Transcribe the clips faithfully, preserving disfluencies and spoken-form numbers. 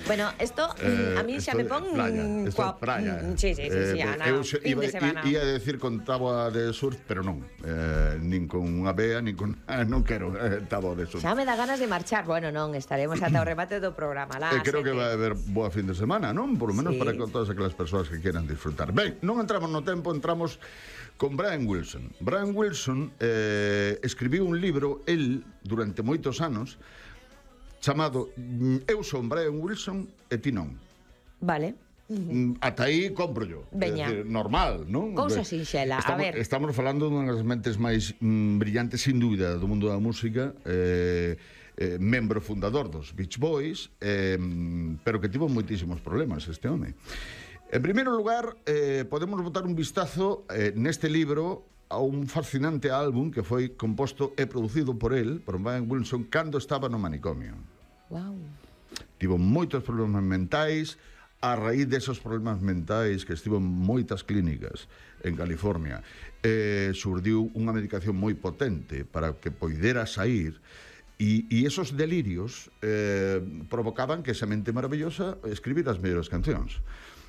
Bueno, esto a mí xa me pon coa praia. Sí, sí, sí, Ana, fin de semana. Ia decir con táboa de surf, pero non. Nin con unha bea, nin con non quero táboa de surf. Xa me dá ganas de marchar. Bueno, non, estaremos ata o remate do programa lá. Creo que vai haber boa fin de semana, non? Por lo menos para todas aquelas persoas que quieran disfrutar. Ben, non entramos no tempo, entramos con Brian Wilson. Brian Wilson eh, escribiu un libro, el, durante moitos anos, chamado Eu son Brian Wilson e ti non. Vale. Uh-huh. Ata aí compro yo. Veña. Decir, normal, non? Cousa sinxela, estamos, a ver. Estamos falando dunha das mentes máis mm, brillantes, sin dúbida, do mundo da música, eh, eh, membro fundador dos Beach Boys, eh, pero que tivo moitísimos problemas este home. En primeiro lugar, eh, podemos botar un vistazo eh, neste libro a un fascinante álbum que foi composto e producido por el, por Brian Wilson, cando estaba no manicomio. Wow. Tivo moitos problemas mentais. A raíz desos problemas mentais, que estivo en moitas clínicas en California, eh, surdiu unha medicación moi potente para que poidera sair, e, e esos delirios eh, provocaban que esa mente maravillosa escribir as mellores cancións.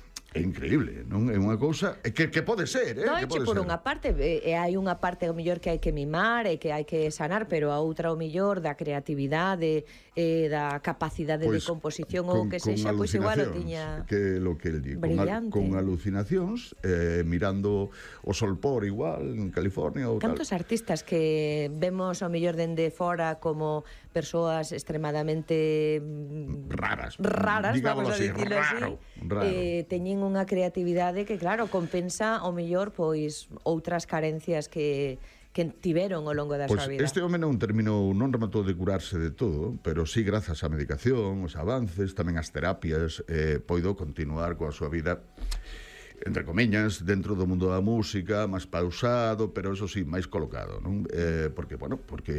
É increíble, non? É unha cousa que, que pode ser, eh? Non, que pode por ser. unha parte, e hai unha parte o mellor que hai que mimar e que hai que sanar, pero a outra o mellor da creatividade e da capacidade Pois, de composición con, ou que sexa, pois igual o tiña que lo que el di, con, al, con alucinacións, eh, mirando o solpor igual en California ou Cantos tal. artistas que vemos o mellor dende fora como persoas extremadamente raras, raras, vamos a así, dicilo así, raro, raro. Eh, teñen unha creatividade que, claro, compensa o mellor pois outras carencias que que tiveron ao longo da Pois súa vida. este home non terminou, non rematou de curarse de todo, pero sí, grazas á medicación, os avances, tamén as terapias, eh, poido continuar coa súa vida, entre comiñas, dentro do mundo da música, máis pausado, pero eso sí, máis colocado, non? Eh, porque, bueno, porque